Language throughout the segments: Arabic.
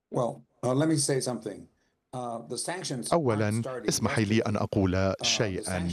أولا اسمح لي أن أقول شيئا.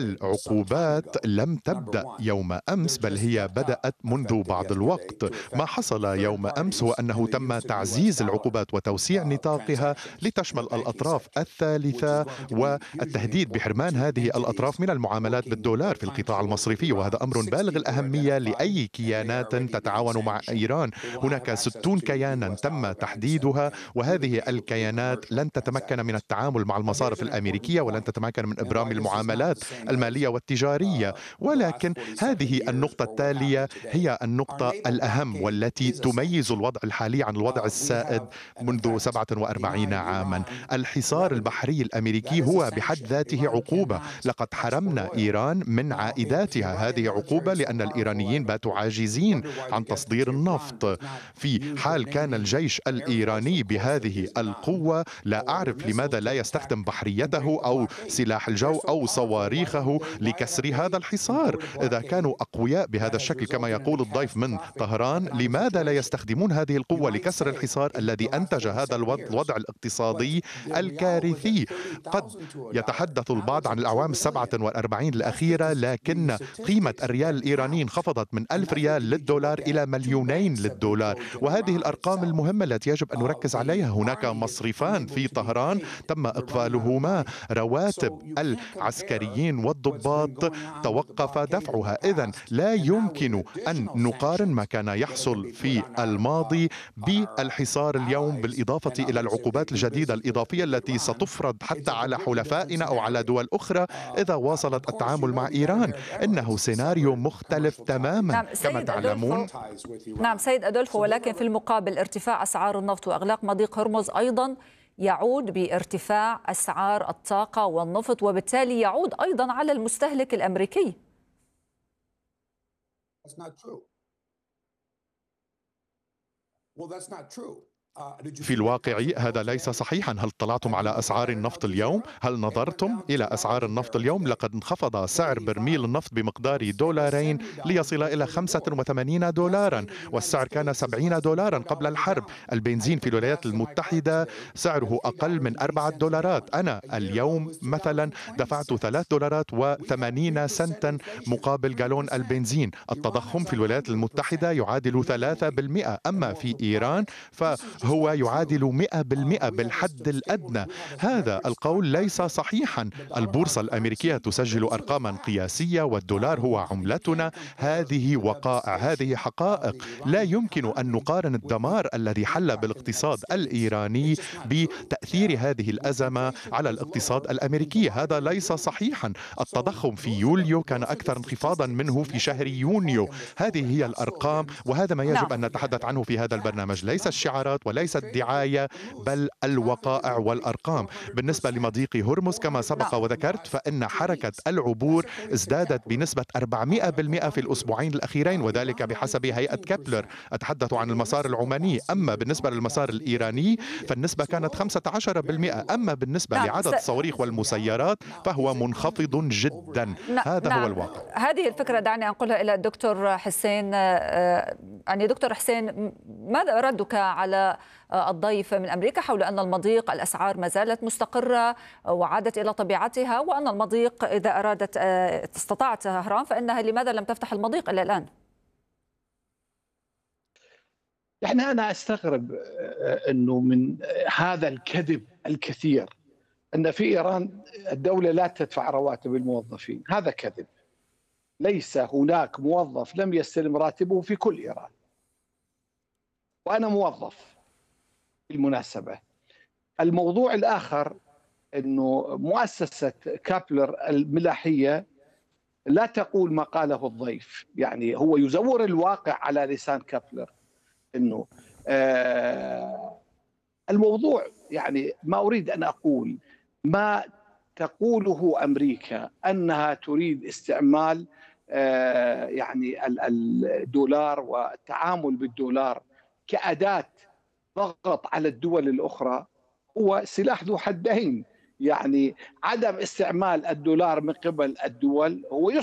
العقوبات لم تبدأ يوم أمس، بل هي بدأت منذ بعض الوقت. ما حصل يوم أمس هو أنه تم تعزيز العقوبات وتوسيع نطاقها لتشمل الأطراف الثالثة والتهديد بحرمان هذه الأطراف من المعاملات بالدولار في القطاع المصرفي، وهذا أمر بالغ الأهمية لأي كيانات تتعاون مع إيران. هناك 60 كيانا تم تحديدها، وهذه الكيانات لن تتمكن من التعامل مع المصارف الأمريكية ولن تتمكن من إبرام المعاملات المالية والتجارية. ولكن هذه النقطة التالية هي النقطة الأهم والتي تميز الوضع الحالي عن الوضع السائد منذ 47 عاما. الحصار البحري الأمريكي هو بحد ذاته عقوبة. لقد حرمنا إيران من عائداتها، هذه عقوبة لأن الإيرانيين باتوا عاجزين عن تصدير النفط. في حال كان الجيش الإيراني بهذه القوة، لا أعرف لماذا لا يستخدم بحريته أو سلاح الجو أو صواريخه لكسر هذا الحصار. إذا كانوا أقوياء بهذا الشكل كما يقول الضيف من طهران، لماذا لا يستخدمون هذه القوة لكسر الحصار الذي أنتج هذا الوضع الاقتصادي الكارثي؟ قد يتحدث البعض عن الأعوام 47 الأخيرة، لكن قيمة الريال الإيراني انخفضت من 1000 ريال للدولار إلى 2,000,000 للدولار، وهذه الأرقام المهمة التي يجب أن نركز عليها. هناك مصرفان في طهران تم إقفالهما، رواتب العسكريين والضباط توقف دفعها. إذن لا يمكن أن نقارن ما كان يحصل في الماضي بالحصار اليوم، بالإضافة إلى العقوبات الجديدة الإضافية التي ستفرض حتى على حلفائنا أو على دول أخرى إذا واصلت التعامل مع إيران. إنه سيناريو مختلف تماما نعم كما تعلمون. نعم سيد أدولفو، ولكن في المقابل ارتفاع أسعار النفط وإغلاق مضيق هرمز أيضا يعود بارتفاع أسعار الطاقة والنفط، وبالتالي يعود أيضا على المستهلك الأمريكي. في الواقع هذا ليس صحيحا. هل اطلعتم على أسعار النفط اليوم؟ هل نظرتم إلى أسعار النفط اليوم؟ لقد انخفض سعر برميل النفط بمقدار $2 ليصل إلى 85 دولارا، والسعر كان 70 دولارا قبل الحرب. البنزين في الولايات المتحدة سعره أقل من $4. أنا اليوم مثلا دفعت $3.80 مقابل جالون البنزين. التضخم في الولايات المتحدة يعادل 3%، أما في إيران فهو يعادل 100% بالحد الأدنى. هذا القول ليس صحيحا. البورصة الأمريكية تسجل أرقاما قياسية والدولار هو عملتنا. هذه وقائع، هذه حقائق. لا يمكن أن نقارن الدمار الذي حل بالاقتصاد الإيراني بتأثير هذه الأزمة على الاقتصاد الأمريكي. هذا ليس صحيحا. التضخم في يوليو كان أكثر انخفاضا منه في شهر يونيو. هذه هي الأرقام، وهذا ما يجب أن نتحدث عنه في هذا البرنامج. ليس الشعارات وليس الدعاية، بل الوقائع والأرقام. بالنسبة لمضيق هرمز كما سبق وذكرت، فإن حركة العبور ازدادت بنسبة 400% في الأسبوعين الأخيرين، وذلك بحسب هيئة كابلر. أتحدث عن المسار العماني. أما بالنسبة للمسار الإيراني فالنسبة كانت 15%. أما بالنسبة لعدد الصواريخ والمسيرات فهو منخفض جدا. هذا هو الواقع. هذه الفكرة دعني أنقلها إلى الدكتور حسين. يعني دكتور حسين، ماذا ردك على الضيف من أمريكا حول أن المضيق الأسعار ما زالت مستقرة وعادت إلى طبيعتها، وأن المضيق إذا أرادت استطاعت طهران فإنها لماذا لم تفتح المضيق إلى الآن؟ يعني أنا أستغرب أنه من هذا الكذب الكثير أن في إيران الدولة لا تدفع رواتب الموظفين. هذا كذب. ليس هناك موظف لم يستلم راتبه في كل إيران، وأنا موظف بالمناسبة. الموضوع الآخر أنه مؤسسة كابلر الملاحية لا تقول ما قاله الضيف. يعني هو يزور الواقع على لسان كابلر. أنه الموضوع، يعني ما أريد أن أقول ما تقوله أمريكا أنها تريد استعمال يعني الدولار والتعامل بالدولار كأداة ضغط على الدول الأخرى، هو سلاح ذو حدين. يعني عدم استعمال الدولار من قبل الدول هو